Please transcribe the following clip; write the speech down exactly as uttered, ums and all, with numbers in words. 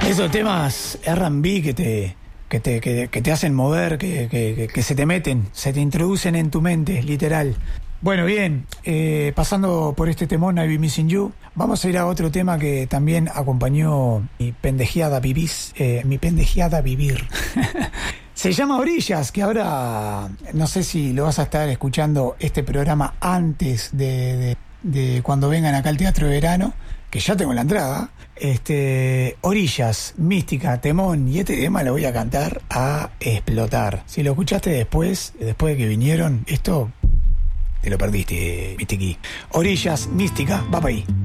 Esos temas R and B que te, que te, que, que te hacen mover, que, que, que se te meten, se te introducen en tu mente, literal. Bueno, bien, eh, pasando por este temón, I Be Missing You, vamos a ir a otro tema que también acompañó mi pendejeada vivís, eh, mi pendejeada vivir. Se llama Orillas, que ahora no sé si lo vas a estar escuchando este programa antes de, de, de cuando vengan acá al Teatro de Verano, que ya tengo la entrada. Este, Orillas, Mística, temón, y este tema lo voy a cantar a explotar. Si lo escuchaste después, después de que vinieron, esto te lo perdiste, Mistiki. Orillas, Mística, va para ahí.